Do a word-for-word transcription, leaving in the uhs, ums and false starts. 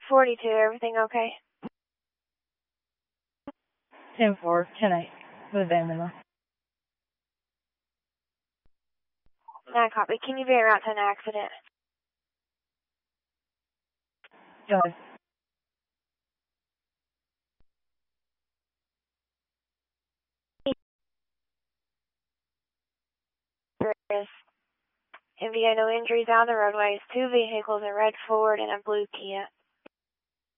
forty-two, everything okay? ten four, ten eight, with ambulance. nine copy. Can you be around to an accident? Go ahead. There is M V A, no injuries on the roadways. Two vehicles, a red Ford and a blue Kia.